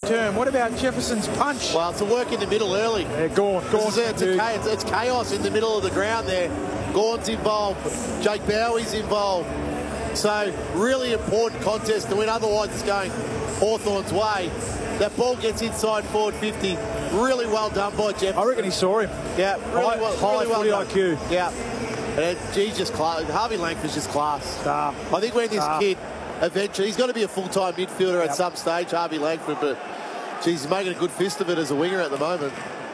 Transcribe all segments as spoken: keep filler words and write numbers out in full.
term. What about Jefferson's punch? Well, it's a work in the middle early. Yeah, Gawn. It's, it's, a, it's, it's chaos in the middle of the ground there. Gawn's involved. Jake Bowie's involved. So, really important contest to win. Otherwise, it's going Hawthorn's way. That ball gets inside forward fifty. Really well done by Jefferson. I reckon he saw him. Yeah, really high, well, high really well footy done. I Q. Yeah. And geez, just class. Harvey Langford's just class. Star. I think when this Star. kid eventually, he's got to be a full-time midfielder Yep. at some stage, Harvey Langford, but geez, he's making a good fist of it as a winger at the moment.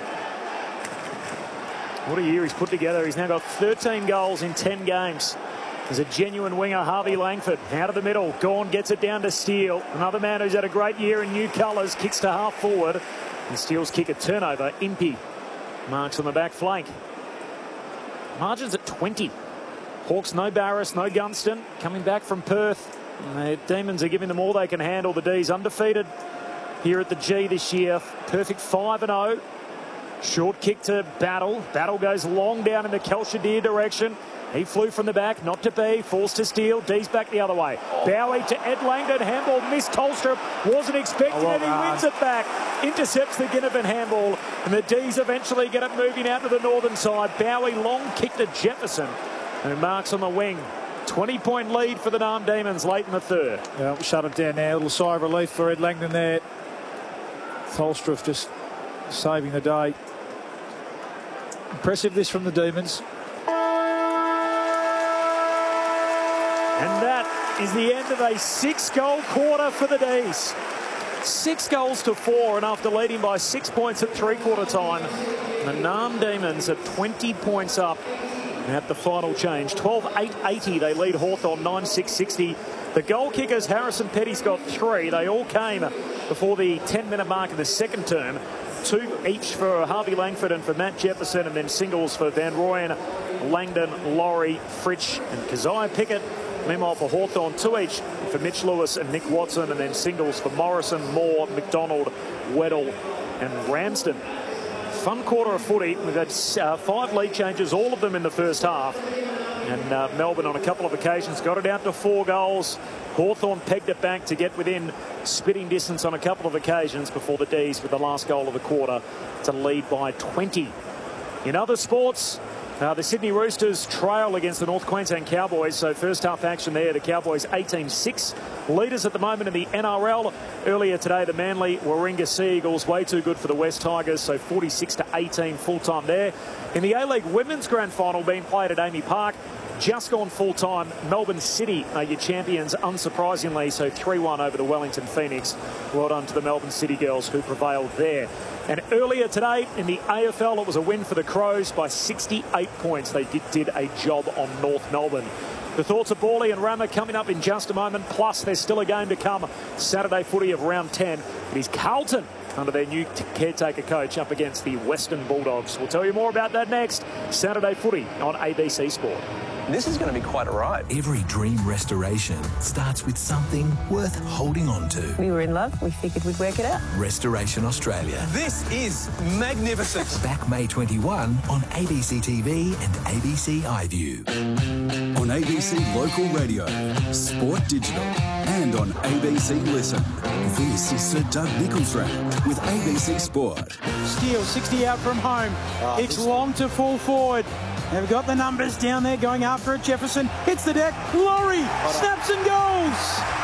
What a year he's put together. He's now got thirteen goals in ten games. There's a genuine winger, Harvey Langford, out of the middle. Gawn gets it down to Steele. Another man who's had a great year in new colours, kicks to half forward. And Steele's kick a turnover. Impey marks on the back flank. Margins at twenty. Hawks no Barris, no Gunston. Coming back from Perth. And the Demons are giving them all they can handle. The D's undefeated here at the G this year. Perfect five and oh. Short kick to Battle. Battle goes long down in the Kelshire direction. He flew from the back, not to be, falls to Steele. D's back the other way. Bowie to Ed Langdon. Handball missed. Tolstrup wasn't expecting Oh, well it. He done. wins it back. Intercepts the Ginnivan handball. And the D's eventually get it moving out to the northern side. Bowie long kick to Jefferson, who marks on the wing. twenty point lead for the Narm Demons late in the third. Yeah, we shut it down now. A little sigh of relief for Ed Langdon there. Tolstrup just saving the day. Impressive this from the Demons. And that is the end of a six-goal quarter for the D's. Six goals to four, and after leading by six points at three-quarter time, the Narm Demons are twenty points up at the final change. twelve eight eighty, they lead Hawthorn nine six sixty. The goal kickers, Harrison Petty's got three. They all came before the ten-minute mark of the second term. Two each for Harvey Langford and for Matt Jefferson, and then singles for Van Rooyen, Langdon, Laurie, Fritsch and Keziah Pickett. Meanwhile, for Hawthorn, two each for Mitch Lewis and Nick Watson, and then singles for Morrison, Moore, McDonald, Weddle and Ramsden. Fun quarter of footy. We've had uh, five lead changes, all of them in the first half. And uh, Melbourne on a couple of occasions got it out to four goals. Hawthorn pegged it back to get within spitting distance on a couple of occasions before the D's with the last goal of the quarter to lead by twenty. In other sports, Uh, the Sydney Roosters trail against the North Queensland Cowboys. So first half action there, the Cowboys eighteen six. Leaders at the moment in the N R L. Earlier today, the Manly Warringah Sea Eagles way too good for the West Tigers. So forty-six to eighteen full time there. In the A-League Women's Grand Final being played at Amy Park, just gone full time. Melbourne City are your champions, unsurprisingly. So three one over the Wellington Phoenix. Well done to the Melbourne City girls who prevailed there. And earlier today in the A F L, it was a win for the Crows by sixty-eight points. They did, did a job on North Melbourne. The thoughts of Bawley and Rammer coming up in just a moment. Plus, there's still a game to come. Saturday footy of round ten. It is Carlton under their new caretaker coach up against the Western Bulldogs. We'll tell you more about that next. Saturday footy on A B C Sport. This is going to be quite a ride. Every dream restoration starts with something worth holding on to. We were in love. We figured we'd work it out. Restoration Australia. This is magnificent. Back May twenty-first on A B C T V and A B C iView. On A B C Local Radio, Sport Digital, and on A B C Listen. This is Sir Doug Nichols round with A B C Sport. Steele, sixty out from home. Oh, Hicks long to fall forward. They've got the numbers down there going after it. Jefferson hits the deck. Laurie snaps and goals.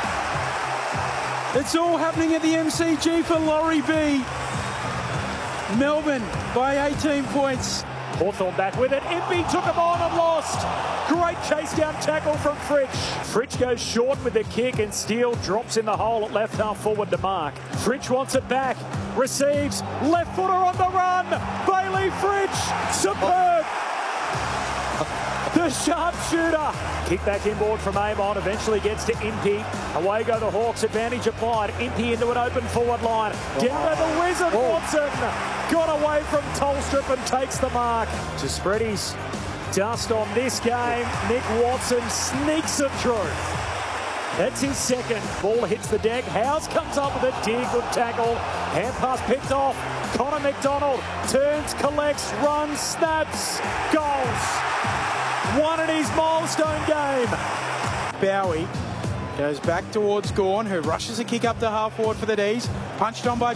It's all happening at the M C G for Laurie B. Melbourne by eighteen points. Hawthorn back with it. Impey took him on and lost. Great chase down tackle from Fritsch. Fritsch goes short with the kick and Steele drops in the hole at left half forward to mark. Fritsch wants it back. Receives. Left footer on the run. Bailey Fritsch. Superb. The sharpshooter. Kick back inboard from Amon. Eventually gets to Impey. Away go the Hawks. Advantage applied. Impey into an open forward line. Down to the Wizard. Watson. Got away from Tolstrup and takes the mark. To spread his dust on this game, Nick Watson sneaks it through. That's his second. Ball hits the deck. Howes comes up with a dig. Good tackle. Hand pass picked off. Connor McDonald turns, collects, runs, snaps, goals. One in his milestone game. Bowie goes back towards Gawn, who rushes a kick up to half forward for the D's. Punched on by